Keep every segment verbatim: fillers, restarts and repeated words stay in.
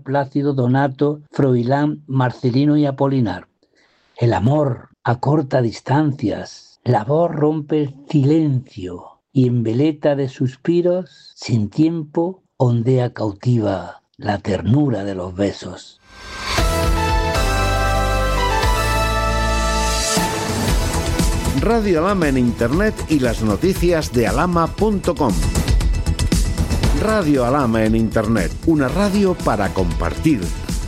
Plácido, Donato, Froilán, Marcelino y Apolinar. El amor acorta distancias, la voz rompe el silencio y en veleta de suspiros, sin tiempo, ondea cautiva la ternura de los besos. Radio Alhama en Internet y las noticias de alhama punto com. Radio Alhama en Internet, una radio para compartir.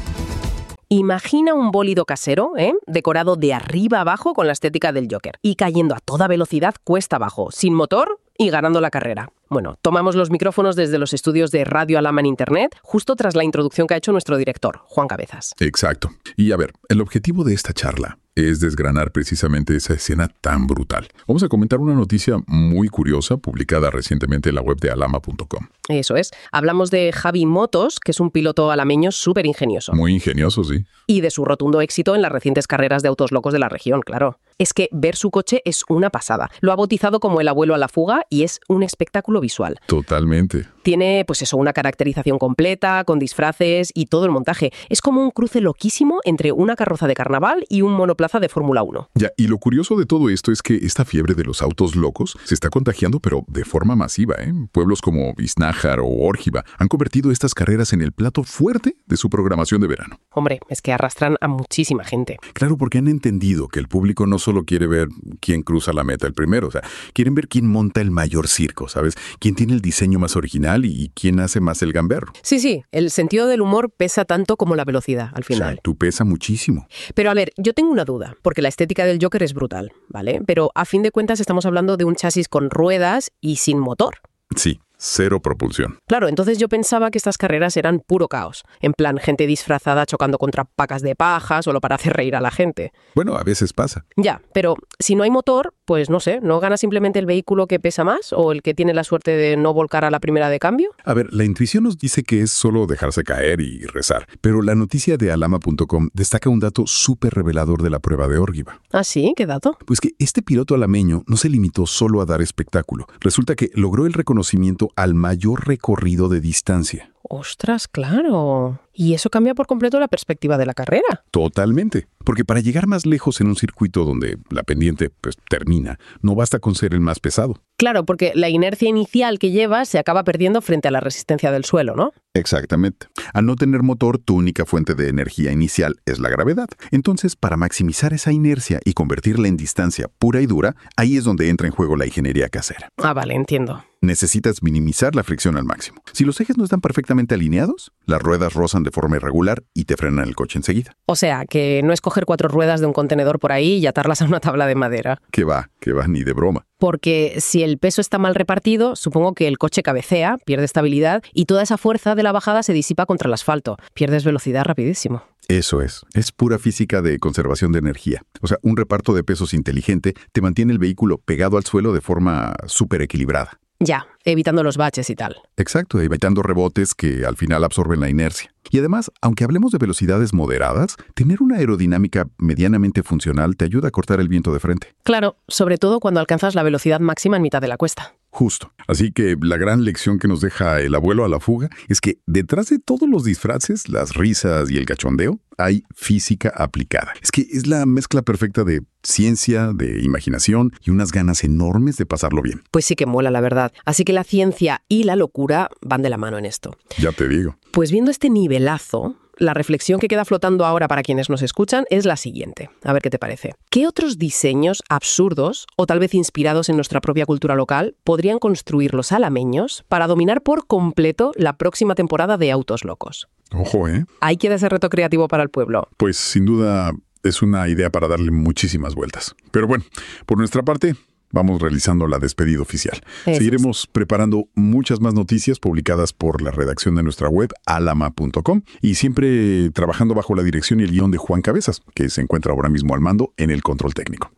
Imagina un bólido casero, ¿eh? decorado de arriba abajo con la estética del Joker y cayendo a toda velocidad cuesta abajo, sin motor y ganando la carrera. Bueno, tomamos los micrófonos desde los estudios de Radio Alhama en Internet, justo tras la introducción que ha hecho nuestro director, Juan Cabezas. Exacto. Y a ver, el objetivo de esta charla es desgranar precisamente esa escena tan brutal. Vamos a comentar una noticia muy curiosa publicada recientemente en la web de alhama punto com. Eso es. Hablamos de Javi Motos, que es un piloto alameño súper ingenioso. Muy ingenioso, sí. Y de su rotundo éxito en las recientes carreras de autos locos de la región, claro. Es que ver su coche es una pasada. Lo ha bautizado como el abuelo a la fuga y es un espectáculo visual. Totalmente. Tiene, pues eso, una caracterización completa, con disfraces y todo el montaje. Es como un cruce loquísimo entre una carroza de carnaval y un monoplaza de Fórmula uno. Ya, y lo curioso de todo esto es que esta fiebre de los autos locos se está contagiando, pero de forma masiva, ¿eh? Pueblos como Iznájar o Órgiva han convertido estas carreras en el plato fuerte de su programación de verano. Hombre, es que arrastran a muchísima gente. Claro, porque han entendido que el público no solo quiere ver quién cruza la meta el primero, o sea, quieren ver quién monta el mayor circo, ¿sabes? Quién tiene el diseño más original y quién hace más el gamberro. Sí, sí, el sentido del humor pesa tanto como la velocidad, al final. O sea, tú pesa muchísimo. Pero a ver, yo tengo una duda, porque la estética del Joker es brutal, ¿vale? Pero a fin de cuentas estamos hablando de un chasis con ruedas y sin motor. Sí. Cero propulsión. Claro, entonces yo pensaba que estas carreras eran puro caos. En plan, gente disfrazada chocando contra pacas de paja solo para hacer reír a la gente. Bueno, a veces pasa. Ya, pero si no hay motor, pues no sé, ¿no gana simplemente el vehículo que pesa más o el que tiene la suerte de no volcar a la primera de cambio? A ver, la intuición nos dice que es solo dejarse caer y rezar. Pero la noticia de alhama punto com destaca un dato súper revelador de la prueba de Órgiva. ¿Ah, sí? ¿Qué dato? Pues que este piloto alameño no se limitó solo a dar espectáculo. Resulta que logró el reconocimiento al mayor recorrido de distancia. ¡Ostras, claro! Y eso cambia por completo la perspectiva de la carrera. Totalmente. Porque para llegar más lejos en un circuito donde la pendiente pues, termina, no basta con ser el más pesado. Claro, porque la inercia inicial que llevas se acaba perdiendo frente a la resistencia del suelo, ¿no? Exactamente. Al no tener motor, tu única fuente de energía inicial es la gravedad. Entonces, para maximizar esa inercia y convertirla en distancia pura y dura, ahí es donde entra en juego la ingeniería casera. Ah, vale, entiendo. Necesitas minimizar la fricción al máximo. Si los ejes no están perfectamente alineados, las ruedas rozan de forma irregular y te frenan el coche enseguida. O sea, que no es coger cuatro ruedas de un contenedor por ahí y atarlas a una tabla de madera. Que va, que va, ni de broma. Porque si el peso está mal repartido, supongo que el coche cabecea, pierde estabilidad y toda esa fuerza de la bajada se disipa contra el asfalto. Pierdes velocidad rapidísimo. Eso es. Es pura física de conservación de energía. O sea, un reparto de pesos inteligente te mantiene el vehículo pegado al suelo de forma súper equilibrada. Ya, evitando los baches y tal. Exacto, evitando rebotes que al final absorben la inercia. Y además, aunque hablemos de velocidades moderadas, tener una aerodinámica medianamente funcional te ayuda a cortar el viento de frente. Claro, sobre todo cuando alcanzas la velocidad máxima en mitad de la cuesta. Justo. Así que la gran lección que nos deja el abuelo a la fuga es que detrás de todos los disfraces, las risas y el cachondeo, hay física aplicada. Es que es la mezcla perfecta de ciencia, de imaginación y unas ganas enormes de pasarlo bien. Pues sí que mola, la verdad. Así que la ciencia y la locura van de la mano en esto. Ya te digo. Pues viendo este nivelazo, la reflexión que queda flotando ahora para quienes nos escuchan es la siguiente. A ver qué te parece. ¿Qué otros diseños absurdos, o tal vez inspirados en nuestra propia cultura local, podrían construir los alameños para dominar por completo la próxima temporada de Autos Locos? Ojo, ¿eh? Ahí queda ese reto creativo para el pueblo. Pues sin duda es una idea para darle muchísimas vueltas. Pero bueno, por nuestra parte, vamos realizando la despedida oficial. Eso Seguiremos es. preparando muchas más noticias publicadas por la redacción de nuestra web, alhama punto com, y siempre trabajando bajo la dirección y el guión de Juan Cabezas, que se encuentra ahora mismo al mando en el control técnico.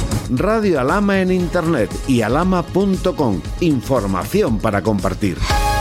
Radio Alhama en Internet y alhama punto com. Información para compartir.